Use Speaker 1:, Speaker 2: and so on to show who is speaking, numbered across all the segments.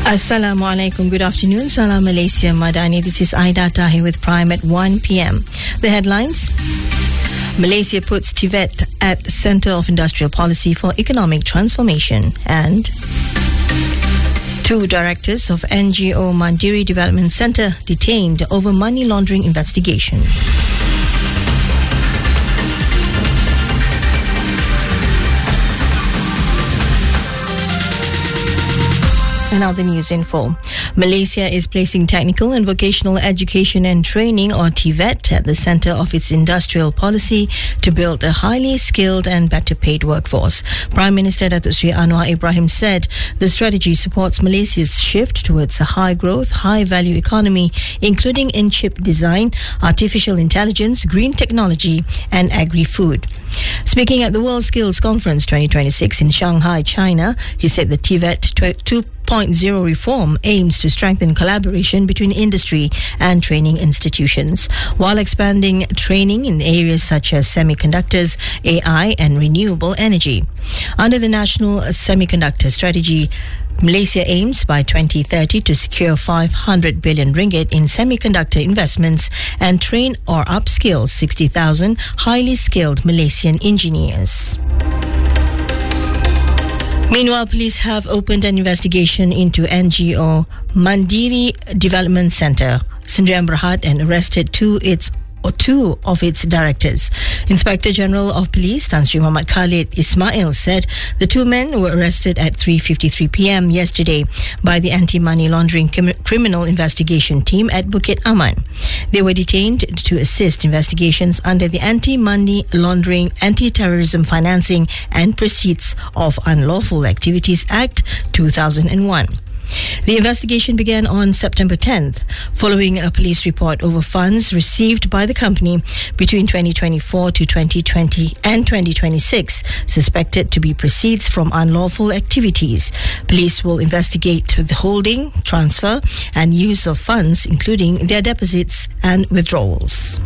Speaker 1: Assalamualaikum. Good afternoon. Salam Malaysia Madani. This is Aida Tahir with Prime at 1 p.m. The headlines. Malaysia puts TVET at Centre of Industrial Policy for Economic Transformation. And 2 directors of NGO Mandiri Development Centre detained over money laundering investigation. And now the news info. Malaysia is placing technical and vocational education and training, or TVET, at the centre of its industrial policy to build a highly skilled and better paid workforce. Prime Minister Datuk Seri Anwar Ibrahim said the strategy supports Malaysia's shift towards a high-growth, high-value economy, including in chip design, artificial intelligence, green technology and agri-food. Speaking at the World Skills Conference 2026 in Shanghai, China, he said the TVET 2.0 reform aims to strengthen collaboration between industry and training institutions, while expanding training in areas such as semiconductors, AI and renewable energy. Under the National Semiconductor Strategy, Malaysia aims by 2030 to secure 500 billion ringgit in semiconductor investments and train or upskill 60,000 highly skilled Malaysian engineers. Meanwhile, police have opened an investigation into NGO Mandiri Development Centre, Sdn Bhd, and arrested two of its directors. Inspector General of Police Tan Sri Muhammad Khalid Ismail said the 2 men were arrested at 3:53 p.m. yesterday by the Anti-Money Laundering Criminal Investigation Team at Bukit Aman. They were detained to assist investigations under the Anti-Money Laundering, Anti-Terrorism Financing and Proceeds of Unlawful Activities Act 2001. The investigation began on September 10th, following a police report over funds received by the company between 2024 to 2020 and 2026, suspected to be proceeds from unlawful activities. Police will investigate the holding, transfer, and use of funds, including their deposits and withdrawals.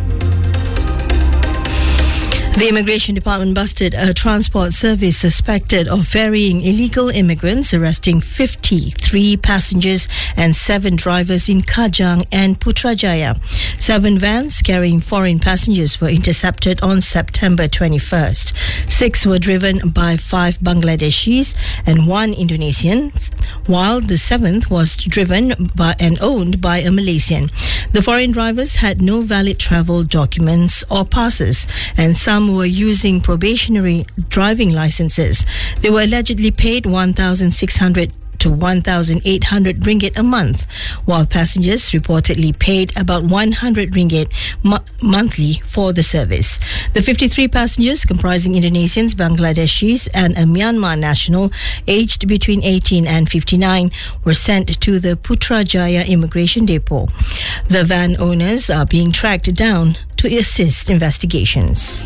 Speaker 1: The Immigration Department busted a transport service suspected of ferrying illegal immigrants, arresting 53 passengers and 7 drivers in Kajang and Putrajaya. 7 vans carrying foreign passengers were intercepted on September 21st. 6 were driven by 5 Bangladeshis and 1 Indonesian, while the 7th was driven by and owned by a Malaysian. The foreign drivers had no valid travel documents or passes, and some were using probationary driving licenses. They were allegedly paid 1,600 to 1,800 ringgit a month, while passengers reportedly paid about 100 ringgit monthly for the service. The 53 passengers, comprising Indonesians, Bangladeshis and a Myanmar national aged between 18 and 59, were sent to the Putrajaya Immigration Depot. The van owners are being tracked down to assist investigations.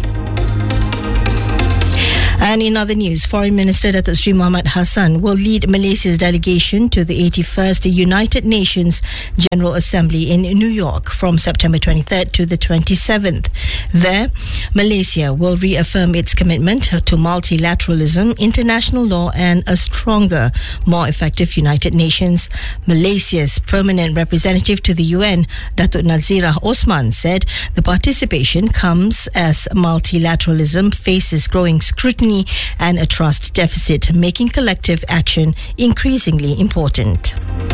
Speaker 1: And in other news, Foreign Minister Datuk Sri Muhammad Hassan will lead Malaysia's delegation to the 81st United Nations General Assembly in New York from September 23rd to the 27th. There, Malaysia will reaffirm its commitment to multilateralism, international law and a stronger, more effective United Nations. Malaysia's permanent representative to the UN, Datuk Nazirah Osman, said the participation comes as multilateralism faces growing scrutiny and a trust deficit, making collective action increasingly important.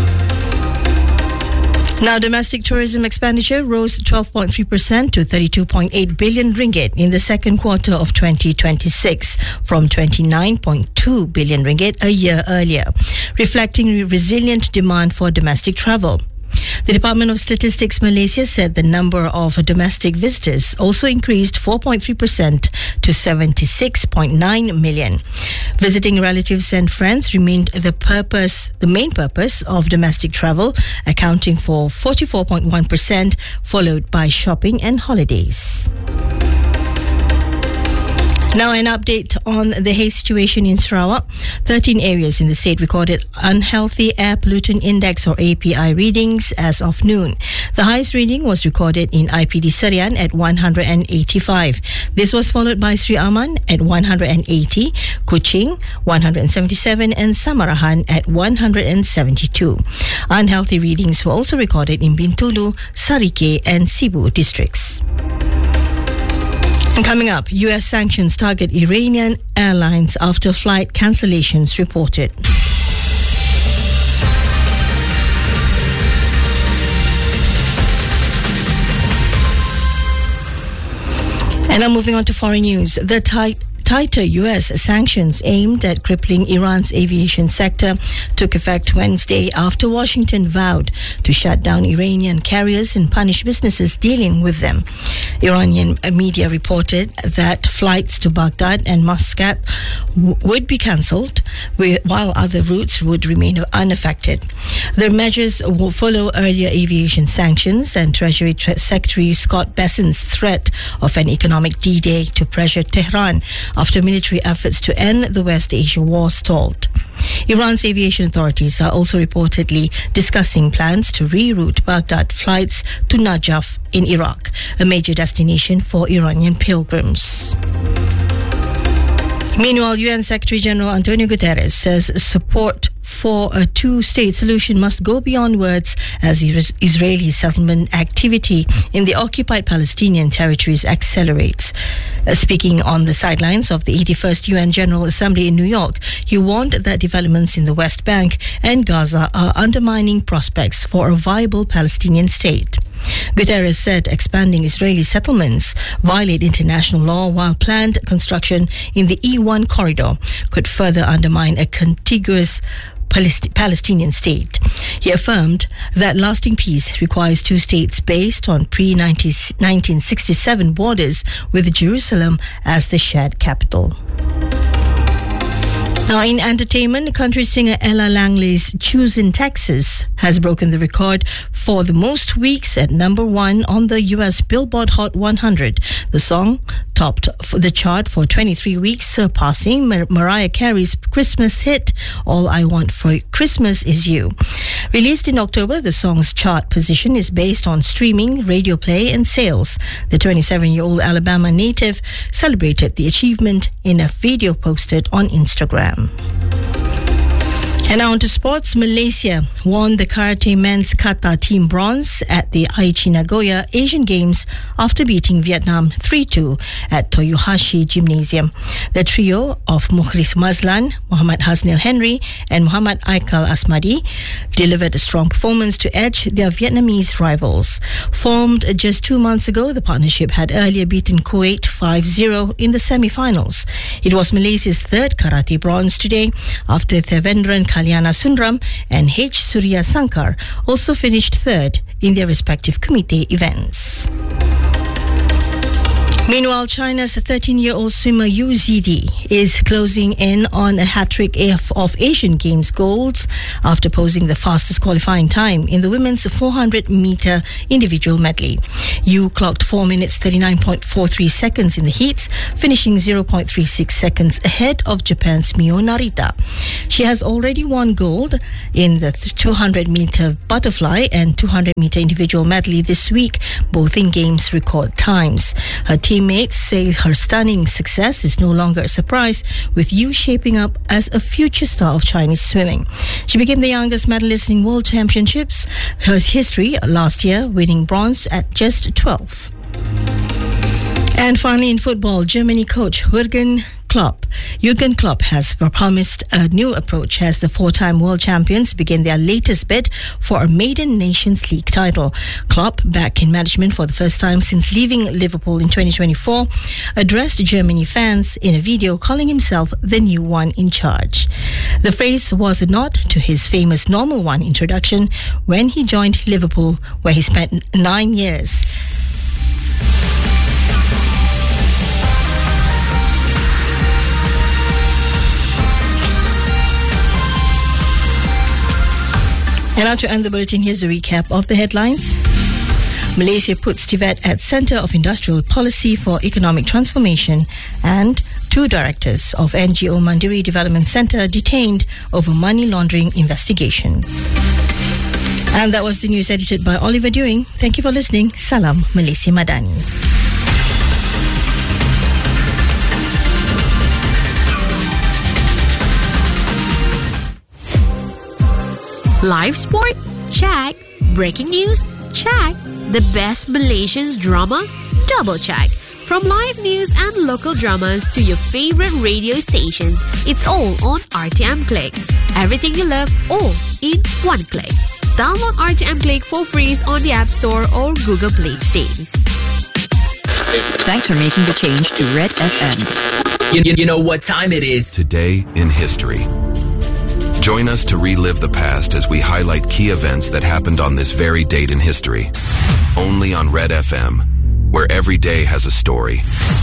Speaker 1: Now, domestic tourism expenditure rose 12.3% to 32.8 billion ringgit in the second quarter of 2026 from 29.2 billion ringgit a year earlier, reflecting resilient demand for domestic travel. The Department of Statistics Malaysia said the number of domestic visitors also increased 4.3% to 76.9 million. Visiting relatives and friends remained the main purpose of domestic travel, accounting for 44.1%, followed by shopping and holidays. Now an update on the haze situation in Sarawak. 13 areas in the state recorded unhealthy air pollutant index or API readings as of noon. The highest reading was recorded in IPD Serian at 185. This was followed by Sri Aman at 180, Kuching 177 and Samarahan at 172. Unhealthy readings were also recorded in Bintulu, Sarike and Sibu districts. And coming up, US sanctions target Iranian airlines after flight cancellations reported. And now moving on to foreign news. The tighter US sanctions aimed at crippling Iran's aviation sector took effect Wednesday after Washington vowed to shut down Iranian carriers and punish businesses dealing with them. Iranian media reported that flights to Baghdad and Muscat would be cancelled, while other routes would remain unaffected. The measures will follow earlier aviation sanctions and Treasury Secretary Scott Bessent's threat of an economic D-Day to pressure Tehran after military efforts to end the West Asia war stalled. Iran's aviation authorities are also reportedly discussing plans to reroute Baghdad flights to Najaf in Iraq, a major destination for Iranian pilgrims. Meanwhile, UN Secretary General Antonio Guterres says support for a two-state solution must go beyond words as Israeli settlement activity in the occupied Palestinian territories accelerates. Speaking on the sidelines of the 81st UN General Assembly in New York, he warned that developments in the West Bank and Gaza are undermining prospects for a viable Palestinian state. Guterres said expanding Israeli settlements violate international law, while planned construction in the E1 corridor could further undermine a contiguous Palestinian state. He affirmed that lasting peace requires two states based on pre-1967 borders with Jerusalem as the shared capital. Now, in entertainment, country singer Ella Langley's Choosing Texas has broken the record for the most weeks at number 1 on the US Billboard Hot 100. The song topped the chart for 23 weeks, surpassing Mariah Carey's Christmas hit, All I Want for Christmas Is You. Released in October, the song's chart position is based on streaming, radio play and sales. The 27-year-old Alabama native celebrated the achievement in a video posted on Instagram. And now on to sports. Malaysia won the karate men's kata team bronze at the Aichi Nagoya Asian Games after beating Vietnam 3-2 at Toyohashi Gymnasium. The trio of Mukhris Mazlan, Muhammad Hasnil Henry and Muhammad Aikal Asmadi delivered a strong performance to edge their Vietnamese rivals. Formed just 2 months ago, the partnership had earlier beaten Kuwait 5-0 in the semi-finals. It was Malaysia's third karate bronze today after Devendran Kalyana Sundram and H. Surya Sankar also finished third in their respective committee events. Meanwhile, China's 13-year-old swimmer Yu Zidi is closing in on a hat-trick of Asian Games golds after posing the fastest qualifying time in the women's 400-meter individual medley. Yu clocked 4 minutes 39.43 seconds in the heats, finishing 0.36 seconds ahead of Japan's Mio Narita. She has already won gold in the 200-meter butterfly and 200-meter individual medley this week, both in Games record times. Her teammates say her stunning success is no longer a surprise, with Yu shaping up as a future star of Chinese swimming. She became the youngest medalist in World Championships, her history last year, winning bronze at just 12. And finally in football, Germany coach Jurgen Klopp has promised a new approach as the four-time world champions begin their latest bid for a maiden Nations League title. Klopp, back in management for the first time since leaving Liverpool in 2024, addressed Germany fans in a video calling himself the new one in charge. The phrase was a nod to his famous Normal One introduction when he joined Liverpool, where he spent 9 years. And now to end the bulletin, here's a recap of the headlines. Malaysia puts TVET at Centre of Industrial Policy for Economic Transformation, and 2 directors of NGO Mandiri Development Centre detained over money laundering investigation. And that was the news edited by Oliver Deering. Thank you for listening. Salam Malaysia Madani.
Speaker 2: Live sport? Check. Breaking news? Check. The best Malaysian drama? Double check. From live news and local dramas to your favorite radio stations, it's all on RTM Click. Everything you love, all in one click. Download RTM Click for free on the App Store or Google Play today.
Speaker 3: Thanks for making the change to Red FM.
Speaker 4: You know what time it is.
Speaker 5: Today in history. Join us to relive the past as we highlight key events that happened on this very date in history. Only on Red FM, where every day has a story.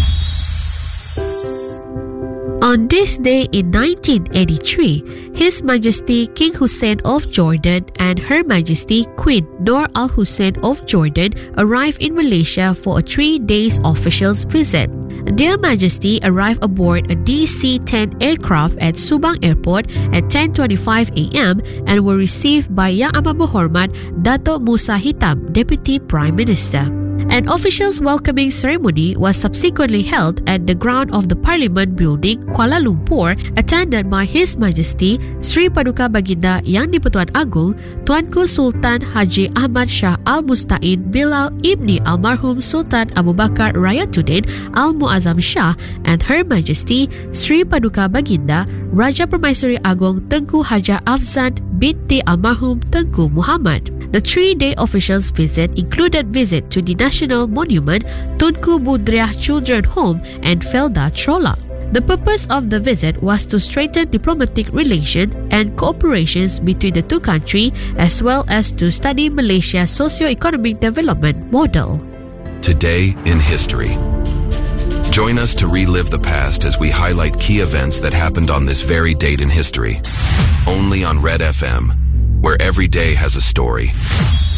Speaker 2: On this day in 1983, His Majesty King Hussein of Jordan and Her Majesty Queen Noor Al Hussein of Jordan arrived in Malaysia for a 3-day officials visit. Their Majesty arrived aboard a DC-10 aircraft at Subang Airport at 10:25 a.m. and were received by Yang Amat Berhormat Dato' Musa Hitam, Deputy Prime Minister. An official's welcoming ceremony was subsequently held at the ground of the Parliament Building, Kuala Lumpur, attended by His Majesty Sri Paduka Baginda Yang di-Pertuan Agong Tuanku Sultan Haji Ahmad Shah Al-Mustain Bilal Ibni Almarhum Sultan Abu Bakar Rayatuddin Al-Muazzam Shah and Her Majesty Sri Paduka Baginda Raja Permaisuri Agong Tengku Haja Afzan binti Almarhum Tengku Muhammad. The 3-day officials visit included visit to the National Monument, Tunku Budriah Children Home and Felda Trolla. The purpose of the visit was to strengthen diplomatic relations and cooperations between the two countries, as well as to study Malaysia's socio-economic development model.
Speaker 5: Today in history. Join us to relive the past as we highlight key events that happened on this very date in history. Only on Red FM, where every day has a story.